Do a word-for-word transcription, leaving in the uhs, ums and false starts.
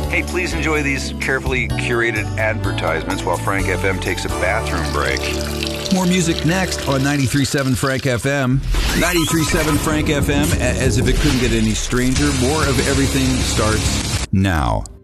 Hey, please enjoy these carefully curated advertisements while Frank F M takes a bathroom break. More music next on ninety-three point seven Frank F M. ninety-three point seven Frank F M, as if it couldn't get any stranger. More of everything starts now.